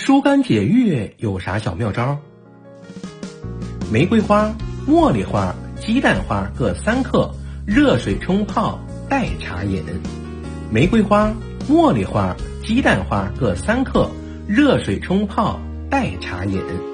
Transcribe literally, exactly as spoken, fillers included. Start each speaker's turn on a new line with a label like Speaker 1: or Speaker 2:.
Speaker 1: 疏肝解郁有啥小妙招？玫瑰花、茉莉花、鸡蛋花各三克，热水冲泡，代茶饮。玫瑰花、茉莉花、鸡蛋花各三克，热水冲泡，代茶饮。